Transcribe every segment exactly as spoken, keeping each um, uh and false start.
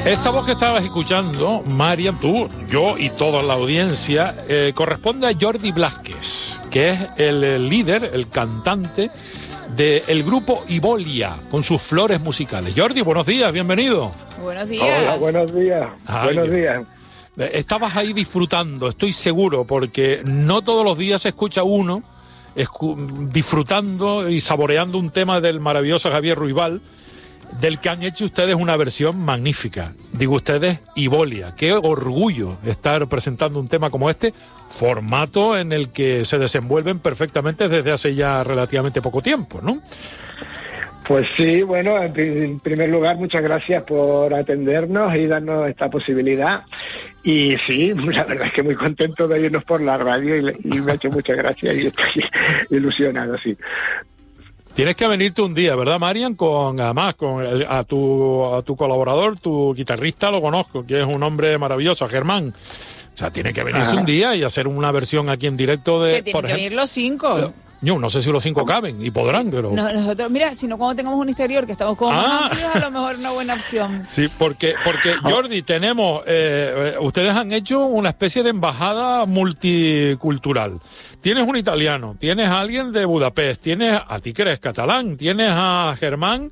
Esta voz que estabas escuchando, Marian, tú, yo y toda la audiencia, eh, corresponde a Jordi Blázquez, que es el, el líder, el cantante del grupo Ibolia, con sus flores musicales. Jordi, buenos días, bienvenido. Buenos días. Hola, buenos días. Ay, buenos días. Estabas ahí disfrutando, estoy seguro, porque no todos los días se escucha uno escu- disfrutando y saboreando un tema del maravilloso Javier Ruibal, del que han hecho ustedes una versión magnífica. Digo ustedes, Ibolia. Qué orgullo estar presentando un tema como este, formato en el que se desenvuelven perfectamente desde hace ya relativamente poco tiempo, ¿no? Pues sí, bueno, en primer lugar, muchas gracias por atendernos y darnos esta posibilidad. Y sí, la verdad es que muy contento de irnos por la radio y, y me ha hecho mucha gracia y estoy ilusionado, sí. Tienes que venirte un día, ¿verdad, Marian? Con, además, con el, a, tu, a tu colaborador, tu guitarrista, lo conozco, que es un hombre maravilloso, Germán. O sea, tiene que venirse Ajá. un día y hacer una versión aquí en directo de... Se tienen que venir los cinco. Yo no sé si los cinco caben y podrán, pero... No, nosotros, mira, si no cuando tengamos un exterior que estamos como ah. más amplios, a lo mejor una buena opción. Sí, porque, porque Jordi, tenemos... Eh, ustedes han hecho una especie de embajada multicultural. Tienes un italiano, tienes a alguien de Budapest, tienes a ti que eres catalán, tienes a Germán,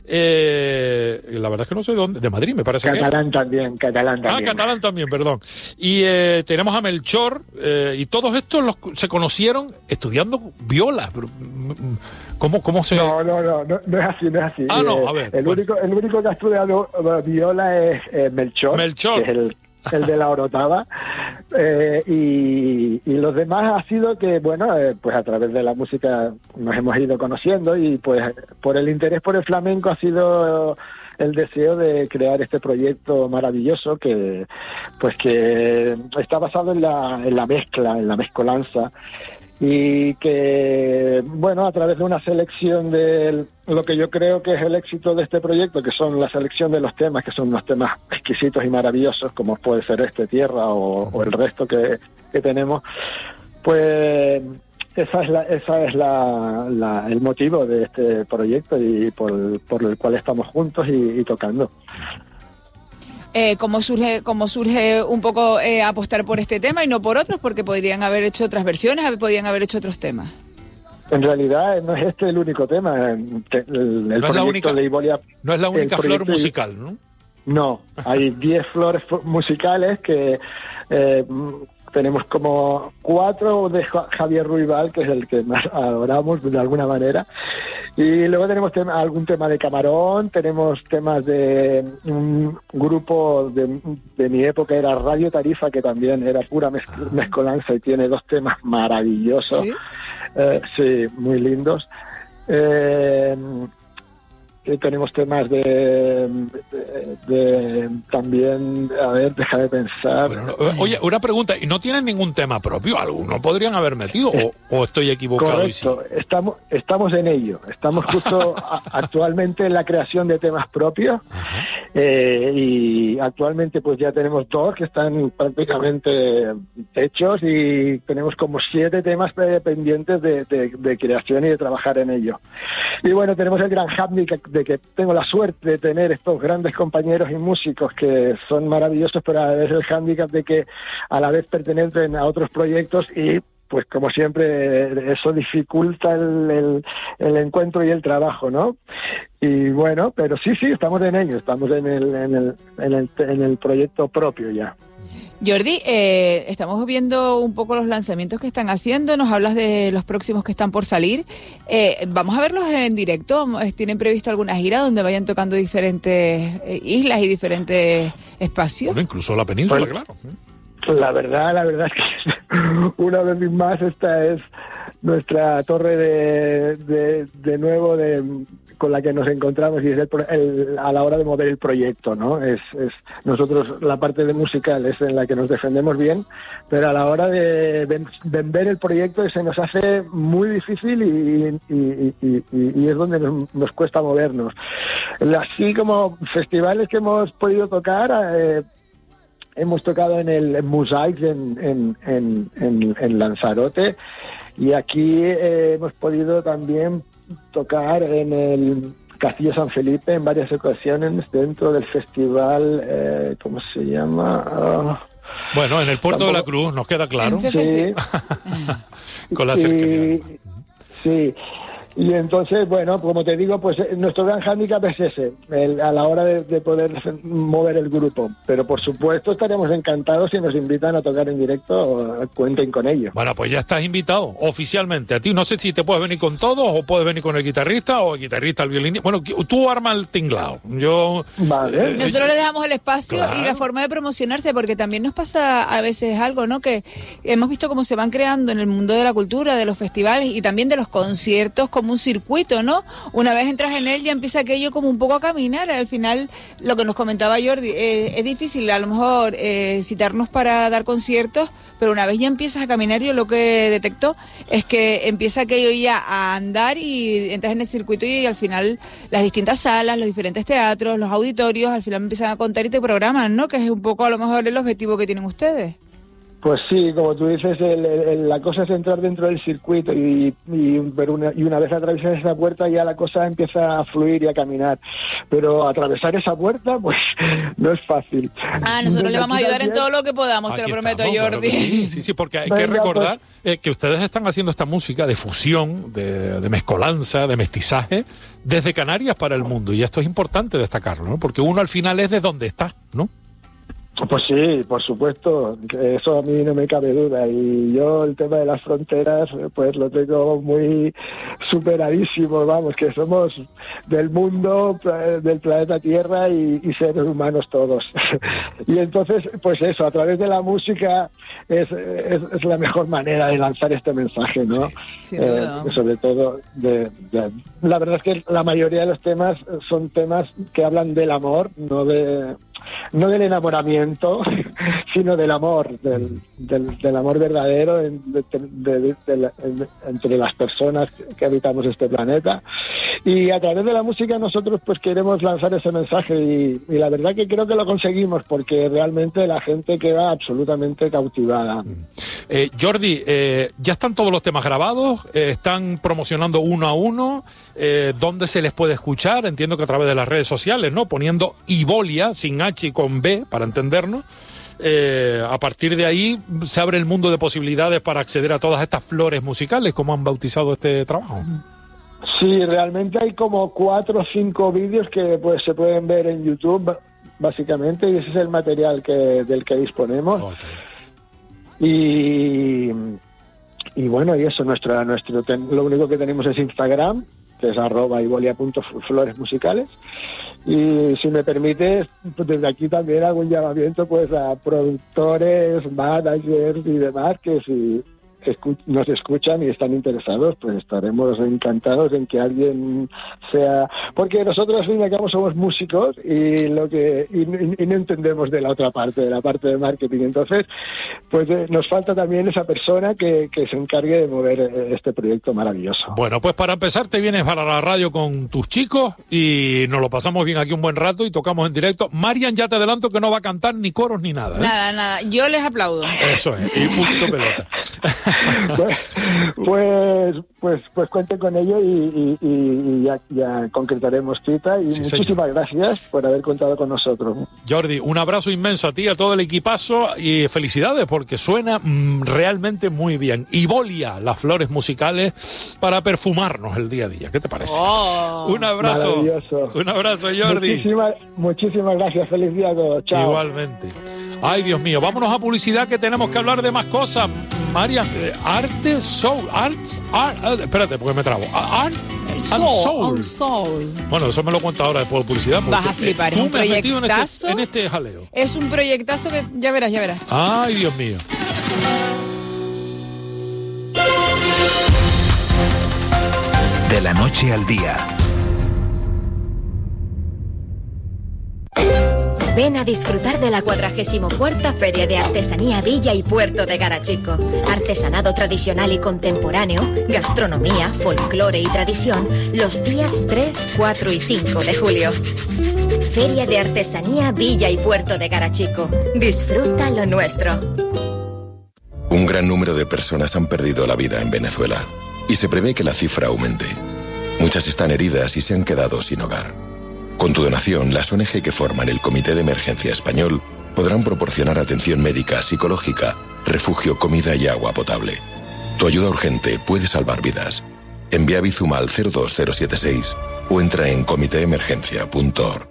eh, la verdad es que no sé de dónde, de Madrid me parece catalán que también, catalán también. Ah, catalán también, perdón. Y eh, tenemos a Melchor, eh, y todos estos los, se conocieron estudiando viola. ¿Cómo, cómo se...? No, no, no, no, no es así, no es así. Ah, no, a ver. El, bueno. único, el único que ha estudiado viola es eh, Melchor, Melchor. Que es el... el de la orotava, eh, y, y los demás ha sido que, bueno, eh, pues a través de la música nos hemos ido conociendo y pues por el interés por el flamenco ha sido el deseo de crear este proyecto maravilloso que, pues que está basado en la, en la mezcla, en la mezcolanza, y que, bueno, a través de una selección de lo que yo creo que es el éxito de este proyecto, que son la selección de los temas, que son unos temas exquisitos y maravillosos, como puede ser este Tierra o, o el resto que, que tenemos, pues esa es la, esa es la, la, el motivo de este proyecto y por, por el cual estamos juntos y, y tocando. Eh, ¿Cómo surge cómo surge un poco eh, apostar por este tema y no por otros? Porque podrían haber hecho otras versiones, podrían haber hecho otros temas. En realidad no es este el único tema. El, el no, proyecto es única, de Ibolia, no es la única flor musical, ¿no? No, hay diez flores musicales que... Eh, tenemos como cuatro de Javier Ruibal, que es el que más adoramos de alguna manera, y luego tenemos tema, algún tema de Camarón, tenemos temas de un grupo de, de mi época, era Radio Tarifa, que también era pura mezc- mezcolanza y tiene dos temas maravillosos, ¿sí? Eh, sí, muy lindos. Eh, Eh, tenemos temas de, de, de también, a ver, deja de pensar. Bueno, no, oye, una pregunta, ¿y no tienen ningún tema propio? ¿Alguno podrían haber metido o, o estoy equivocado? Correcto, y sí? estamos, estamos en ello. Estamos justo a, actualmente en la creación de temas propios, eh, y actualmente pues ya tenemos dos que están prácticamente hechos y tenemos como siete temas pendientes de, de, de creación y de trabajar en ello. Y bueno, tenemos el gran handicap de que tengo la suerte de tener estos grandes compañeros y músicos que son maravillosos, pero a la vez el hándicap de que a la vez pertenecen a otros proyectos y pues como siempre eso dificulta el, el, el encuentro y el trabajo, ¿no? Y bueno, pero sí, sí, estamos en ello, estamos en el, en el, en el, en el proyecto propio ya. Jordi, eh, estamos viendo un poco los lanzamientos que están haciendo, nos hablas de los próximos que están por salir. Eh, vamos a verlos en directo, ¿tienen previsto alguna gira donde vayan tocando diferentes eh, islas y diferentes espacios? Bueno, incluso la península, pues, claro. La verdad, la verdad es que una vez más esta es nuestra torre de, de, de nuevo de... con la que nos encontramos y es el, el, a la hora de mover el proyecto, ¿no? Es, es nosotros la parte de musical es en la que nos defendemos bien, pero a la hora de, de, de ver el proyecto se nos hace muy difícil y, y, y, y, y es donde nos, nos cuesta movernos. Así como festivales que hemos podido tocar, eh, hemos tocado en el en Mosaic en, en, en, en, en Lanzarote y aquí eh, hemos podido también tocar en el Castillo San Felipe en varias ocasiones dentro del festival, eh, ¿cómo se llama? Oh, bueno, en el Puerto tampoco... de la Cruz, nos queda claro. Sí. Con la cercanía. Y, sí. Y entonces, bueno, como te digo, pues nuestro gran hándicap es ese, el, a la hora de, de poder mover el grupo. Pero por supuesto estaremos encantados si nos invitan a tocar en directo, cuenten con ello. Bueno, pues ya estás invitado oficialmente. A ti no sé si te puedes venir con todos o puedes venir con el guitarrista o el guitarrista, el violinista. Bueno, tú arma el tinglado. Yo, vale. Eh, Nosotros le dejamos el espacio, claro, y la forma de promocionarse, porque también nos pasa a veces algo, ¿no? Que hemos visto cómo se van creando en el mundo de la cultura, de los festivales y también de los conciertos, como un circuito, ¿no? Una vez entras en él ya empieza aquello como un poco a caminar. Al final, lo que nos comentaba Jordi, eh, es difícil a lo mejor eh, citarnos para dar conciertos, pero una vez ya empiezas a caminar, yo lo que detecto es que empieza aquello ya a andar y entras en el circuito y al final las distintas salas, los diferentes teatros, los auditorios, al final empiezan a contar y te programan, ¿no? Que es un poco a lo mejor el objetivo que tienen ustedes. Pues sí, como tú dices, el, el, la cosa es entrar dentro del circuito y, y, pero una, y una vez atraviesas esa puerta ya la cosa empieza a fluir y a caminar. Pero atravesar esa puerta, pues no es fácil. Ah, nosotros Desde le vamos a ayudar también en todo lo que podamos, aquí te lo prometo, estamos, Jordi. Claro sí, sí, sí, porque hay Venga, que recordar pues... eh, que ustedes están haciendo esta música de fusión, de, de mezcolanza, de mestizaje, desde Canarias para el mundo. Y esto es importante destacarlo, ¿no? Porque uno al final es de donde está, ¿no? Pues sí, por supuesto, eso a mí no me cabe duda, y yo el tema de las fronteras pues lo tengo muy superadísimo, vamos, que somos del mundo, del planeta Tierra y, y seres humanos todos. Y entonces, pues eso, a través de la música es, es, es la mejor manera de lanzar este mensaje, ¿no? Sí, eh, sobre todo, de, de, la verdad es que la mayoría de los temas son temas que hablan del amor, no de... no del enamoramiento, sino del amor, del, del, del amor verdadero de, de, de, de, de, de, entre las personas que habitamos este planeta. Y a través de la música nosotros pues queremos lanzar ese mensaje y, y la verdad que creo que lo conseguimos porque realmente la gente queda absolutamente cautivada. Eh, Jordi, eh, ¿ya están todos los temas grabados? Eh, ¿Están promocionando uno a uno? Eh, ¿Dónde se les puede escuchar? Entiendo que a través de las redes sociales, ¿no? Poniendo Ivolia, sin H y con B, para entendernos. Eh, a partir de ahí se abre el mundo de posibilidades para acceder a todas estas flores musicales, como han bautizado este trabajo. Sí, realmente hay como cuatro o cinco vídeos que pues se pueden ver en YouTube, básicamente, y ese es el material que del que disponemos. Okay. Y, y bueno, y eso, nuestra, nuestro ten, lo único que tenemos es Instagram, que es arroba ivolia punto flores musicales. Y si me permites, pues desde aquí también hago un llamamiento pues a productores, managers y demás que si escu- nos escuchan y están interesados, pues estaremos encantados en que alguien sea, porque nosotros al fin y al cabo somos músicos y lo que y, y, y no entendemos de la otra parte, de la parte de marketing. Entonces, pues eh, nos falta también esa persona que, que se encargue de mover eh, este proyecto maravilloso. Bueno, pues para empezar te vienes para la radio con tus chicos y nos lo pasamos bien aquí un buen rato y tocamos en directo. Marian, ya te adelanto que no va a cantar ni coros ni nada, ¿eh? Nada, nada, yo les aplaudo. Eso es, y punto pelota. pues, pues, pues, pues cuenten con ello y, y, y ya, ya concretaremos cita y sí, muchísimas señor. Gracias por haber contado con nosotros. Jordi, un abrazo inmenso a ti, a todo el equipazo y felicidades porque suena mmm, realmente muy bien. Ivolia, las flores musicales para perfumarnos el día a día. ¿Qué te parece? Oh, un abrazo. Maravilloso. Un abrazo, Jordi. Muchísimas, muchísimas gracias. Feliz día a todos. Chao. Igualmente. Ay, Dios mío, vámonos a publicidad que tenemos que hablar de más cosas. María, eh, arte, soul, arts, art, eh, espérate, porque me trabo. Art and soul. soul. Bueno, eso me lo cuento ahora después de publicidad. Vas a flipar, es un proyectazo. En este, en este jaleo. Es un proyectazo que ya verás, ya verás. Ay, Dios mío. De la noche al día. Ven a disfrutar de la cuadragésimo cuarta Feria de Artesanía Villa y Puerto de Garachico. Artesanado tradicional y contemporáneo, gastronomía, folclore y tradición, los días tres, cuatro y cinco de julio. Feria de Artesanía Villa y Puerto de Garachico. Disfruta lo nuestro. Un gran número de personas han perdido la vida en Venezuela y se prevé que la cifra aumente. Muchas están heridas y se han quedado sin hogar. Con tu donación, las O N G que forman el Comité de Emergencia Español podrán proporcionar atención médica, psicológica, refugio, comida y agua potable. Tu ayuda urgente puede salvar vidas. Envía Bizum al cero dos cero siete seis o entra en comité emergencia punto org.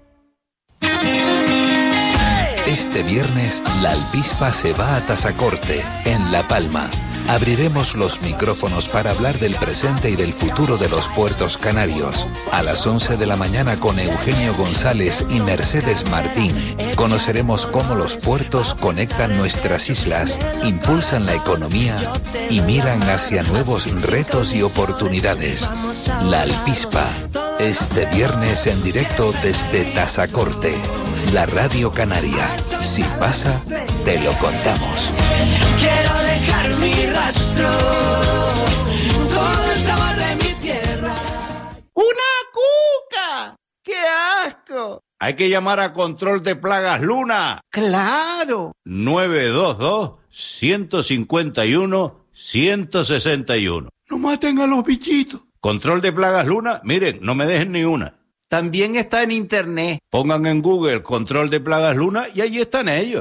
Este viernes, la Alpispa se va a Tasacorte, en La Palma. Abriremos los micrófonos para hablar del presente y del futuro de los puertos canarios. A las once de la mañana con Eugenio González y Mercedes Martín, conoceremos cómo los puertos conectan nuestras islas, impulsan la economía y miran hacia nuevos retos y oportunidades. La Alpispa, este viernes en directo desde Tasacorte, la Radio Canaria. Si pasa, te lo contamos. Quiero dejar mi rastro, todo el sabor de mi tierra. ¡Una cuca! ¡Qué asco! Hay que llamar a Control de Plagas Luna. ¡Claro! nueve dos dos, uno cinco uno, uno seis uno. ¡No maten a los bichitos! Control de Plagas Luna, miren, no me dejen ni una. También está en internet. Pongan en Google Control de Plagas Luna y allí están ellos.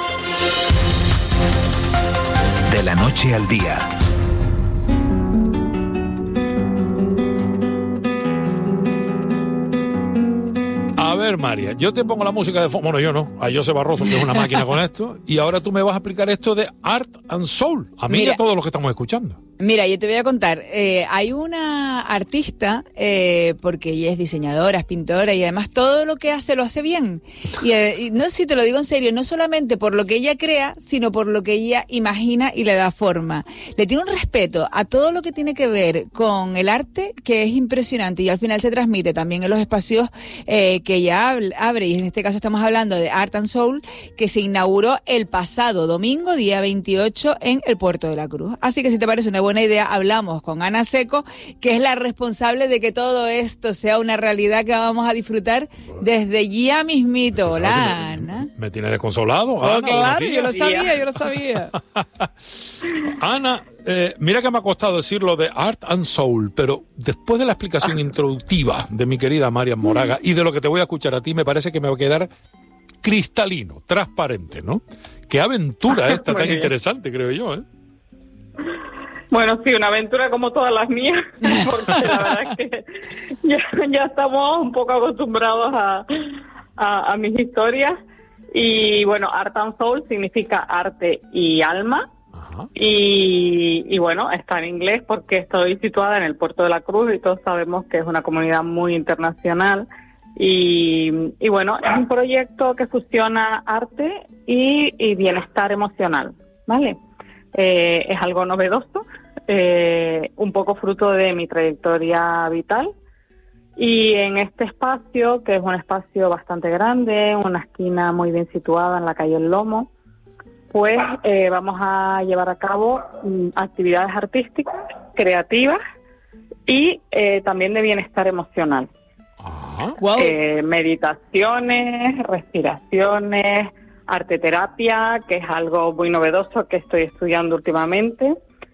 De la noche al día. A ver, María, yo te pongo la música de fondo. Bueno, yo no. A José Barroso, que es una máquina con esto. Y ahora tú me vas a explicar esto de Art and Soul. A mí y a todos los que estamos escuchando. Mira, yo te voy a contar, eh, hay una artista, eh, porque ella es diseñadora, es pintora y además todo lo que hace lo hace bien. Y, eh, y no sé si te lo digo en serio, no solamente por lo que ella crea, sino por lo que ella imagina y le da forma. Le tiene un respeto a todo lo que tiene que ver con el arte que es impresionante y al final se transmite también en los espacios eh, que ella abre. Y en este caso estamos hablando de Art and Soul, que se inauguró el pasado domingo, día veintiocho, en el Puerto de la Cruz. Así que si te parece una buena idea, hablamos con Ana Seco, que es la responsable de que todo esto sea una realidad que vamos a disfrutar desde ya mismito. Hola, me, Ana. ¿Me tiene desconsolado? Oh, Ana, claro, yo lo sabía, yo lo sabía. Ana, eh, mira que me ha costado decir lo de Art and Soul, pero después de la explicación introductiva de mi querida Marian Moraga y de lo que te voy a escuchar a ti, me parece que me va a quedar cristalino, transparente, ¿no? Qué aventura esta tan bien. Interesante, creo yo, ¿eh? Bueno, sí, una aventura como todas las mías, porque la verdad es que ya, ya estamos un poco acostumbrados a, a, a mis historias. Y bueno, Art and Soul significa arte y alma. Ajá. Y, y bueno, está en inglés porque estoy situada en el Puerto de la Cruz y todos sabemos que es una comunidad muy internacional. Y, y bueno, es un proyecto que fusiona arte y, y bienestar emocional, ¿vale? Eh, es algo novedoso, eh, un poco fruto de mi trayectoria vital. Y en este espacio, que es un espacio bastante grande, una esquina muy bien situada en la calle El Lomo, pues eh, vamos a llevar a cabo mm, actividades artísticas, creativas y eh, también de bienestar emocional. Ah, wow. eh, meditaciones, respiraciones, arteterapia, que es algo muy novedoso que estoy estudiando últimamente.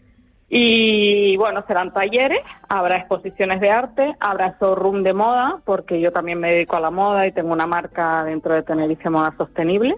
Y bueno, serán talleres, habrá exposiciones de arte, habrá showroom de moda, porque yo también me dedico a la moda y tengo una marca dentro de Tenerife Moda Sostenible.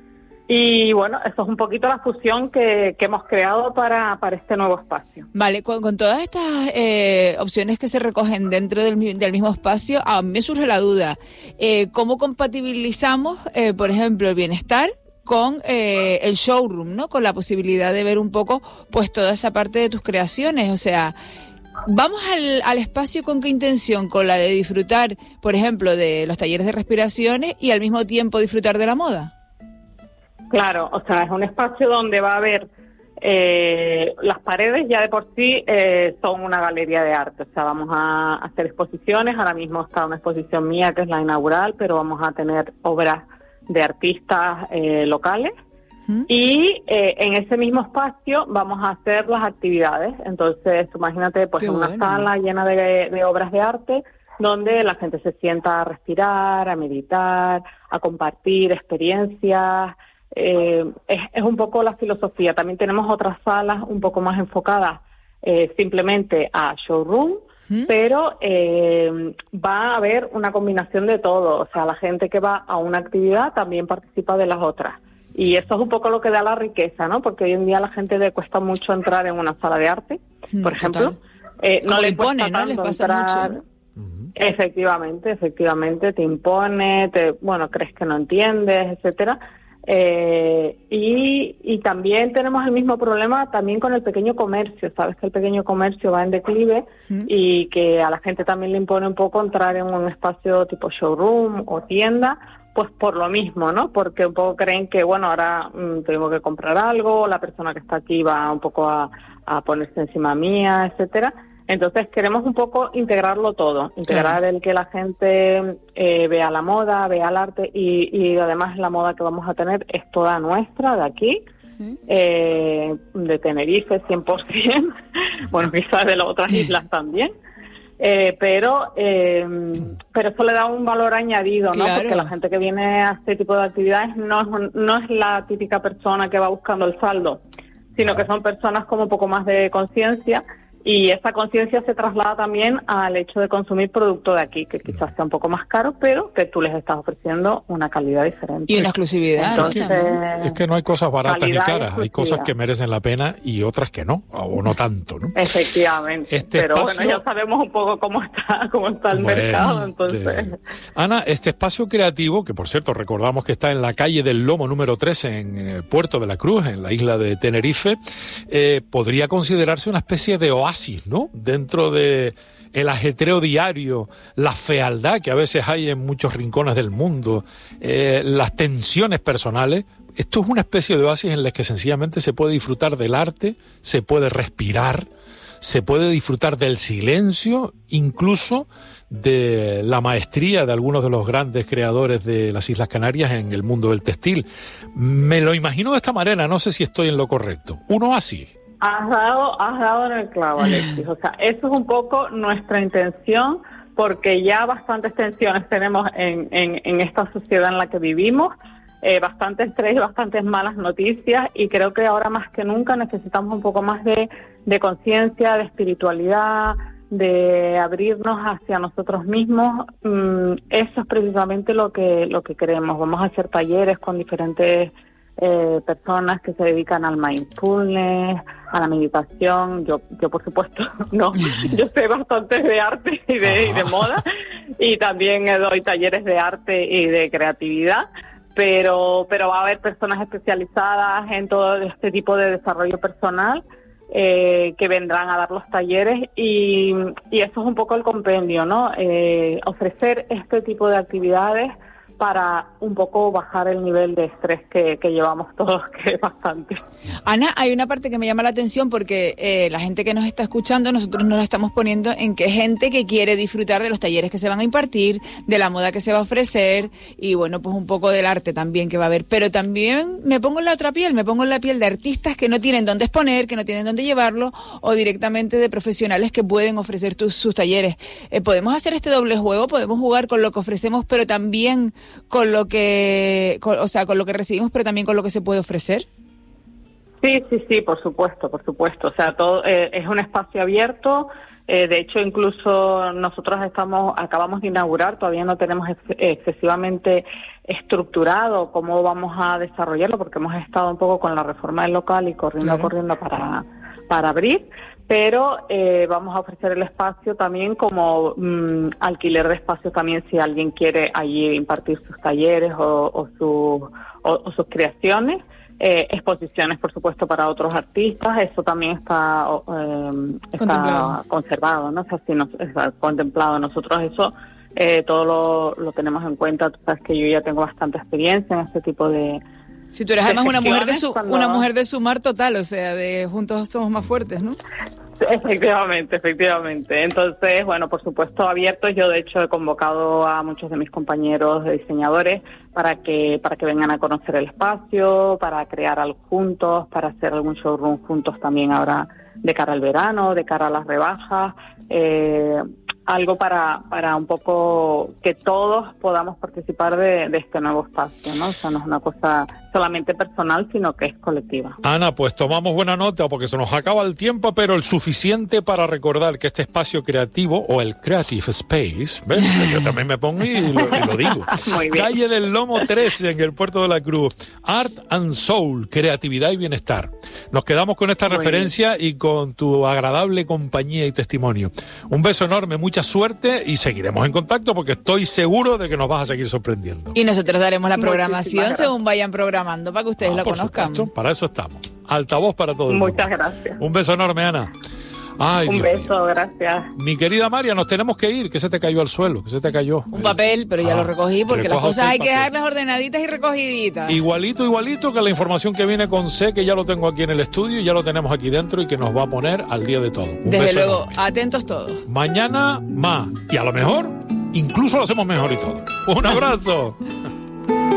Y bueno, eso es un poquito la fusión que, que hemos creado para, para este nuevo espacio. Vale, con, con todas estas eh, opciones que se recogen dentro del, del mismo espacio, a mí me surge la duda, eh, ¿cómo compatibilizamos, eh, por ejemplo, el bienestar con eh, el showroom, ¿no? Con la posibilidad de ver un poco, pues, toda esa parte de tus creaciones, o sea... ¿Vamos al, al espacio con qué intención? ¿Con la de disfrutar, por ejemplo, de los talleres de respiraciones y al mismo tiempo disfrutar de la moda? Claro, o sea, es un espacio donde va a haber eh, las paredes ya de por sí eh, son una galería de arte, o sea, vamos a hacer exposiciones, ahora mismo está una exposición mía que es la inaugural, pero vamos a tener obras de artistas eh, locales. Y eh, en ese mismo espacio vamos a hacer las actividades. Entonces, imagínate, pues, en una bueno. sala llena de, de obras de arte donde la gente se sienta a respirar, a meditar, a compartir experiencias. Eh, es, es un poco la filosofía. También tenemos otras salas un poco más enfocadas eh, simplemente a showroom, ¿Mm? Pero eh, va a haber una combinación de todo. O sea, la gente que va a una actividad también participa de las otras. Y eso es un poco lo que da la riqueza, ¿no? Porque hoy en día a la gente le cuesta mucho entrar en una sala de arte, mm, por ejemplo. Eh, no le cuesta impone, ¿no? Les pasa entrar... mucho, ¿no? Efectivamente, efectivamente, te impone, te, bueno, crees que no entiendes, etcétera. Eh, y, y también tenemos el mismo problema también con el pequeño comercio. Sabes que el pequeño comercio va en declive ¿Mm? y que a la gente también le impone un poco entrar en un espacio tipo showroom o tienda, pues por lo mismo, ¿no? Porque un poco creen que, bueno, ahora mmm, tengo que comprar algo, la persona que está aquí va un poco a, a ponerse encima mía, etcétera. Entonces queremos un poco integrarlo todo, integrar el que la gente eh, vea la moda, vea el arte y, y además la moda que vamos a tener es toda nuestra, de aquí, ¿sí? eh, de Tenerife cien por ciento, bueno, quizás de las otras islas también, eh, pero eh, pero eso le da un valor añadido, ¿no? Claro. Porque la gente que viene a este tipo de actividades no es, no es la típica persona que va buscando el saldo, sino que son personas con un poco más de conciencia. Y esa conciencia se traslada también al hecho de consumir producto de aquí, que quizás sea un poco más caro, pero que tú les estás ofreciendo una calidad diferente. Y una exclusividad. Entonces, es, que, es que no hay cosas baratas ni caras, hay cosas que merecen merecen la pena y otras que no, o no tanto, ¿no? Efectivamente. Este pero espacio... bueno, ya sabemos un poco cómo está, cómo está el bueno, mercado, entonces... De... Ana, este espacio creativo, que por cierto recordamos que está en la calle del Lomo número tres en eh, Puerto de la Cruz, en la isla de Tenerife, eh, podría considerarse una especie de oasis, ¿no? Dentro de el ajetreo diario, la fealdad que a veces hay en muchos rincones del mundo, eh, las tensiones personales. Esto es una especie de oasis en la que sencillamente se puede disfrutar del arte, se puede respirar, se puede disfrutar del silencio, incluso de la maestría de algunos de los grandes creadores de las Islas Canarias en el mundo del textil. Me lo imagino de esta manera, no sé si estoy en lo correcto. Un oasis. Has dado, has dado en el clavo, Alexis. O sea, eso es un poco nuestra intención, porque ya bastantes tensiones tenemos en, en, en esta sociedad en la que vivimos, eh, bastante estrés, bastantes malas noticias, y creo que ahora más que nunca necesitamos un poco más de, de conciencia, de espiritualidad, de abrirnos hacia nosotros mismos. Mm, eso es precisamente lo que, lo que queremos. Vamos a hacer talleres con diferentes Eh, personas que se dedican al mindfulness, a la meditación. Yo, yo por supuesto, no, yo sé bastante de arte y de, y de moda, y también doy talleres de arte y de creatividad, pero, pero va a haber personas especializadas en todo este tipo de desarrollo personal eh, que vendrán a dar los talleres, y, y eso es un poco el compendio, ¿no? Eh, ofrecer este tipo de actividades para un poco bajar el nivel de estrés que, que llevamos todos, que es bastante. Ana, hay una parte que me llama la atención porque eh, la gente que nos está escuchando, nosotros nos estamos poniendo en que gente que quiere disfrutar de los talleres que se van a impartir, de la moda que se va a ofrecer y bueno, pues un poco del arte también que va a haber. Pero también me pongo en la otra piel, me pongo en la piel de artistas que no tienen dónde exponer, que no tienen dónde llevarlo, o directamente de profesionales que pueden ofrecer tus, sus talleres. Eh, podemos hacer este doble juego, podemos jugar con lo que ofrecemos, pero también con lo que, con, o sea, con lo que recibimos, pero también con lo que se puede ofrecer. Sí, sí, sí, por supuesto, por supuesto. O sea, todo eh, es un espacio abierto. Eh, de hecho, incluso nosotros estamos, acabamos de inaugurar, todavía no tenemos ex- excesivamente estructurado cómo vamos a desarrollarlo, porque hemos estado un poco con la reforma del local y corriendo, claro. corriendo para, para abrir. Pero eh, vamos a ofrecer el espacio también como mmm, alquiler de espacios también si alguien quiere allí impartir sus talleres o, o, su, o, o sus creaciones. Eh, exposiciones, por supuesto, para otros artistas, eso también está, eh, está conservado, ¿no? O sea, sí, no, está contemplado. Nosotros eso eh, todo lo, lo tenemos en cuenta. Tú sabes que yo ya tengo bastante experiencia en este tipo de... Si tú eres además una mujer de su, cuando... una mujer de sumar total, o sea, de juntos somos más fuertes, ¿no? Efectivamente, efectivamente. Entonces, bueno, por supuesto, abiertos. Yo, de hecho, he convocado a muchos de mis compañeros de diseñadores para que para que vengan a conocer el espacio, para crear algo juntos, para hacer algún showroom juntos también ahora de cara al verano, de cara a las rebajas. Eh, algo para para un poco que todos podamos participar de, de este nuevo espacio, ¿no? O sea, no es una cosa solamente personal, sino que es colectiva. Ana, pues tomamos buena nota porque se nos acaba el tiempo, pero el suficiente para recordar que este espacio creativo, o el Creative Space, ¿ves? Yo también me pongo y lo, y lo digo. Muy bien. Calle del Lomo trece, en el Puerto de la Cruz. Art and Soul, creatividad y bienestar. Nos quedamos con esta Muy referencia bien. Y con tu agradable compañía y testimonio. Un beso enorme, mucha suerte y seguiremos en contacto porque estoy seguro de que nos vas a seguir sorprendiendo. Y nosotros daremos la programación según vayan programando para que ustedes ah, lo por conozcan. Supuesto, para eso estamos. Altavoz para todo el mundo. Muchas gracias. Un beso enorme, Ana. Ay, Un Dios beso, mío. gracias. Mi querida María, nos tenemos que ir. ¿Qué se te cayó al suelo? ¿Qué se te cayó? Un papel, pero ya ah, lo recogí porque las cosas hay que papel. dejarlas ordenaditas y recogiditas. Igualito, igualito que la información que viene con C, que ya lo tengo aquí en el estudio y ya lo tenemos aquí dentro y que nos va a poner al día de todo. Un Desde beso luego, enorme. atentos todos. Mañana más. Y a lo mejor, incluso lo hacemos mejor y todo. Un abrazo.